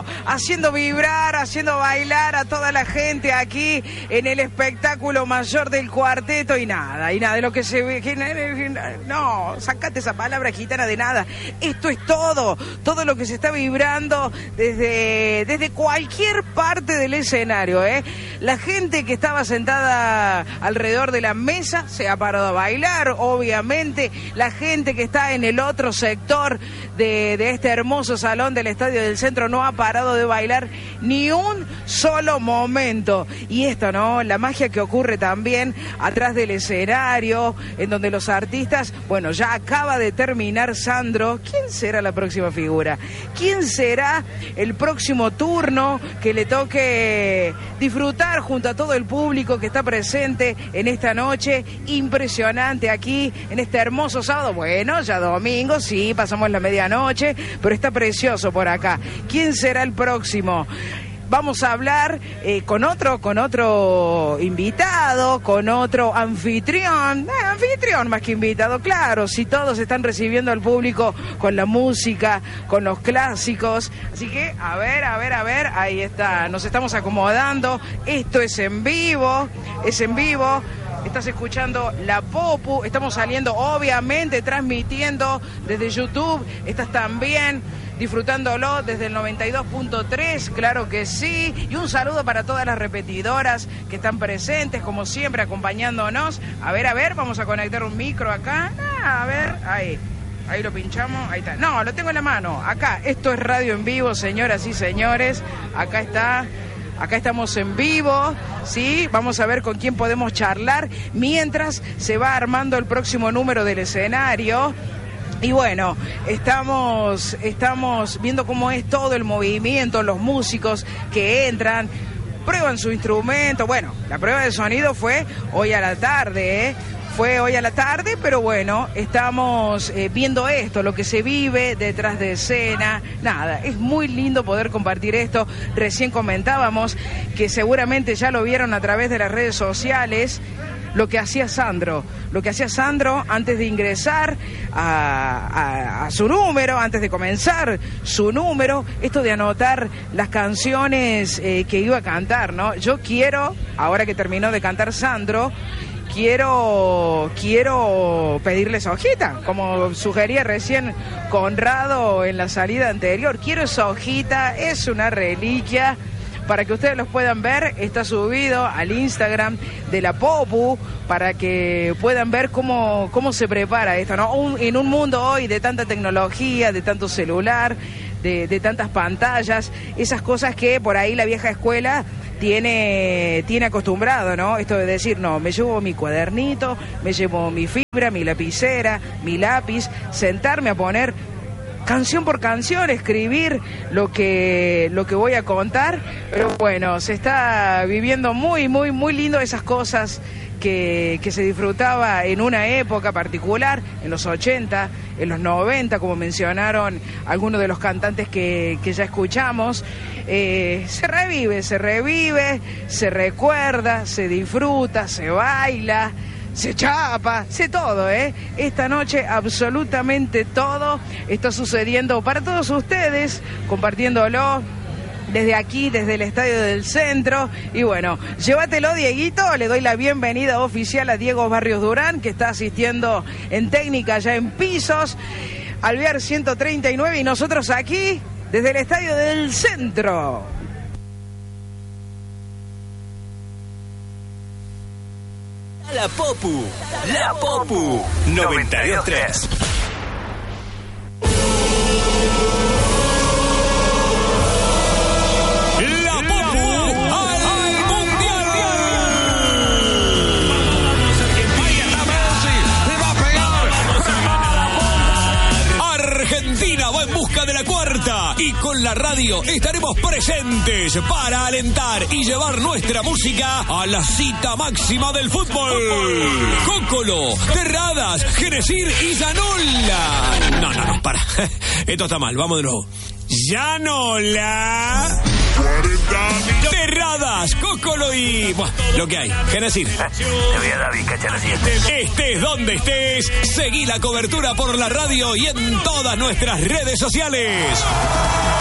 bueno, haciendo vibrar, haciendo bailar a toda la gente aquí en el espectáculo mayor del cuarteto y nada de lo que se ve. No, sacate esa palabra gitana de nada. Esto es todo lo que se está vibrando desde cualquier parte del escenario, ¿eh? La gente que estaba sentada alrededor de la mesa se ha parado a bailar, obviamente. La gente que está en el otro sector de este hermoso salón del Estadio del Centro no ha parado de bailar ni un solo momento. Y esto, ¿no? La magia que ocurre también atrás del escenario, en donde los artistas, bueno, ya acaba de terminar Sandro. ¿Quién será la próxima figura? ¿Quién será el próximo turno que le toque disfrutar junto a todo el público que está presente en esta noche impresionante aquí en este hermoso sábado? Bueno, ya domingo, sí, pasamos la medianoche, pero está precioso por acá. ¿Quién será el próximo? Vamos a hablar con otro invitado, con otro anfitrión más que invitado, claro, si todos están recibiendo al público con la música, con los clásicos, así que a ver, ahí está, nos estamos acomodando, esto es en vivo, estás escuchando La Popu, estamos saliendo obviamente transmitiendo desde YouTube, estás también disfrutándolo desde el 92.3, claro que sí, y un saludo para todas las repetidoras que están presentes, como siempre, acompañándonos. A ver, vamos a conectar un micro acá, a ver, ahí lo pinchamos, ahí está, no, lo tengo en la mano, acá, esto es radio en vivo, señoras y señores, acá estamos en vivo, ¿sí? Vamos a ver con quién podemos charlar mientras se va armando el próximo número del escenario. Y bueno, estamos viendo cómo es todo el movimiento, los músicos que entran, prueban su instrumento. Bueno, la prueba de sonido fue hoy a la tarde, pero bueno, estamos viendo esto, lo que se vive detrás de escena. Nada, es muy lindo poder compartir esto. Recién comentábamos que seguramente ya lo vieron a través de las redes sociales. Lo que hacía Sandro antes de ingresar a su número, antes de comenzar su número, esto de anotar las canciones que iba a cantar, ¿no? Yo quiero, ahora que terminó de cantar Sandro, quiero pedirles hojita, como sugería recién Conrado en la salida anterior. Quiero esa hojita, es una reliquia. Para que ustedes los puedan ver, está subido al Instagram de La Popu, para que puedan ver cómo se prepara esto, ¿no? En un mundo hoy de tanta tecnología, de tanto celular, de tantas pantallas, esas cosas que por ahí la vieja escuela tiene acostumbrado, ¿no? Esto de decir, no, me llevo mi cuadernito, me llevo mi fibra, mi lapicera, mi lápiz, sentarme a poner canción por canción, escribir lo que voy a contar, pero bueno, se está viviendo muy lindo esas cosas que se disfrutaba en una época particular, en los 80, en los 90, como mencionaron algunos de los cantantes que ya escuchamos. Se revive, se recuerda, se disfruta, se baila, se chapa, sé todo, Esta noche absolutamente todo está sucediendo para todos ustedes, compartiéndolo desde aquí, desde el Estadio del Centro. Y bueno, llévatelo, Dieguito. Le doy la bienvenida oficial a Diego Barrios Durán, que está asistiendo en técnica ya en pisos, Alvear 139, y nosotros aquí desde el Estadio del Centro. La Popu 92.3. La Popu al Mundial. Ahí está Messi, le va a pegar. Argentina va en busca de la cuarta y con la radio estaremos presentes para alentar y llevar nuestra música a la cita máxima del fútbol. Cócolo, Terradas, Genesir y Llanola. No, para. Esto está mal, vamos de nuevo. Llanola, Terradas, Cócolo y... Bueno, lo que hay, Genesir. Te voy a dar cacha la siete. Estés donde estés, seguí la cobertura por la radio y en todas nuestras redes sociales.